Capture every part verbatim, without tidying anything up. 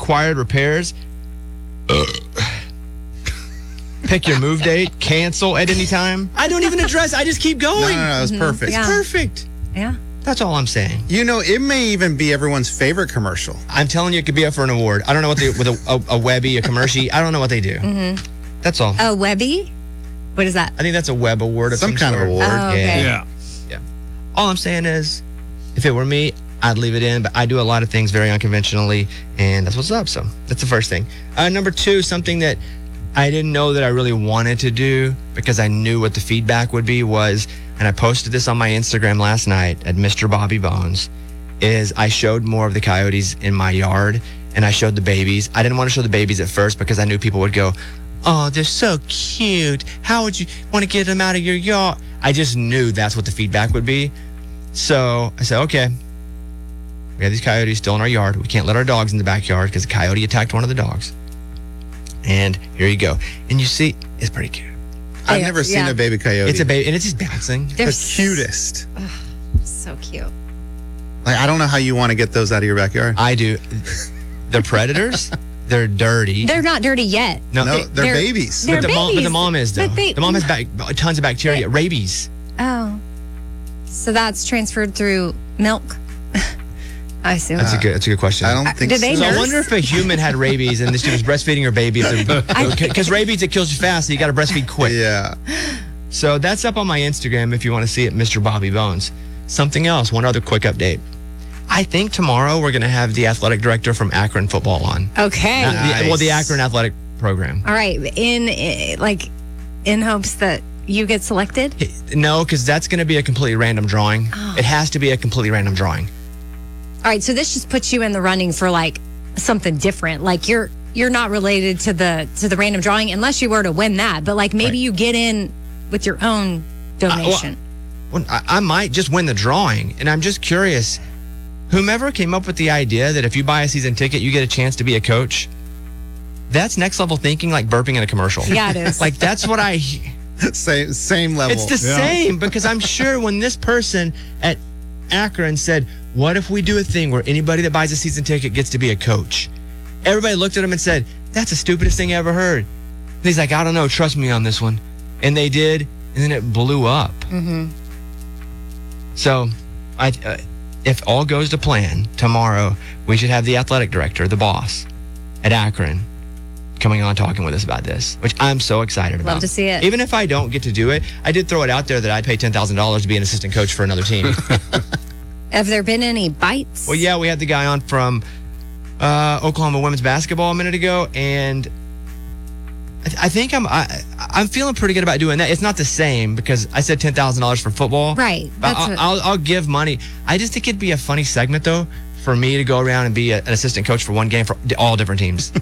required repairs. Pick your move date. Cancel at any time. I don't even address. I just keep No, going. no, no, it's perfect. It's Yeah. perfect. Yeah. That's all I'm saying. You know, it may even be everyone's favorite commercial. I'm telling you, it could be up for an award. I don't know what they with a, a, a Webby, a commercial. I don't know what they do. Mm-hmm. That's all. Oh, Webby? What is that? I think that's a Web award of Some some, kind of sort. award. Oh, okay. Yeah. Yeah. All I'm saying is, if it were me, I'd leave it in. But I do a lot of things very unconventionally, and that's what's up. So that's the first thing. Uh, number two, something that I didn't know that I really wanted to do because I knew what the feedback would be was, and I posted this on my Instagram last night at Mister Bobby Bones, is I showed more of the coyotes in my yard, and I showed the babies. I didn't want to show the babies at first because I knew people would go, oh, they're so cute. How would you want to get them out of your yard? I just knew that's what the feedback would be. So I said, okay, we have these coyotes still in our yard. We can't let our dogs in the backyard because a coyote attacked one of the dogs. And here you go. And you see, it's pretty cute. I've Yeah, never seen yeah. a baby coyote. It's a baby, and it's just bouncing. They're the cutest. so cute. Like, I don't know how you want to get those out of your backyard. I do. The predators, they're dirty. They're not dirty yet. no, No, they- they're, they're- babies. they're but, the mom, but the babies. mom is, though. But they- the mom has bac- tons of bacteria, rabies. Oh. So that's transferred through milk? I assume. That's a good. That's a good question. I don't think did they so. So I nurse? wonder if a human had rabies and this dude was breastfeeding her baby. Because rabies, it kills you fast, so you got to breastfeed quick. Yeah. So that's up on my Instagram if you want to see it, Mister Bobby Bones. Something else, one other quick update. I think tomorrow we're going to have the athletic director from Akron football on. Okay. Uh, the- well, the Nice. Akron athletic program. All right. In, eh, like, in hopes that you get selected? No, because that's going to be a completely random drawing. Oh. It has to be a completely random drawing. All right. So this just puts you in the running for, like, something different. Like, you're you're not related to the to the random drawing unless you were to win that. But, like, maybe Right. you get in with your own donation. Well, I, I might just win the drawing, and I'm just curious. Whomever came up with the idea that if you buy a season ticket, you get a chance to be a coach, that's next level thinking, like burping in a commercial. Yeah, it is. Like, that's what I... Same same level. It's the Yeah. same, because I'm sure when this person at Akron said, what if we do a thing where anybody that buys a season ticket gets to be a coach? Everybody looked at him and said, that's the stupidest thing I ever heard. And he's like, I don't know, trust me on this one. And they did, and then it blew up. Mm-hmm. So, I, uh, if all goes to plan, tomorrow we should have the athletic director, the boss at Akron, coming on talking with us about this, which I'm so excited about. Love to see it. Even if I don't get to do it, I did throw it out there that I'd pay ten thousand dollars to be an assistant coach for another team. Have there been any bites? Well, yeah, we had the guy on from uh, Oklahoma women's basketball a minute ago, and I, th- I think I'm I, I'm feeling pretty good about doing that. It's not the same because I said ten thousand dollars for football, Right. But That's I'll, what- I'll I'll give money. I just think it'd be a funny segment though for me to go around and be a, an assistant coach for one game for all different teams.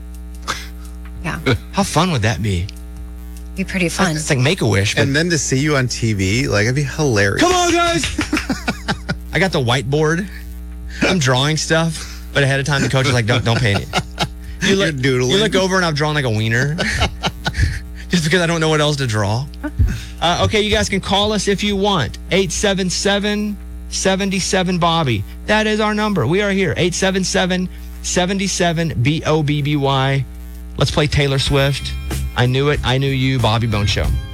Yeah. How fun would that be? Be pretty fun. It's like Make a Wish. and then to see you on T V, like, it'd be hilarious. Come on, guys! I got the whiteboard. I'm drawing stuff, but ahead of time the coach is like, "Don't don't pay it." You look, You're doodling. You look over and I've drawn like a wiener, just because I don't know what else to draw. Uh, okay, you guys can call us if you want. eight seven seven, seven seven, Bobby. That is our number. We are here. eight seven seven, seven seven, B O B B Y. Let's play Taylor Swift. I knew it. I knew you. Bobby Bones Show.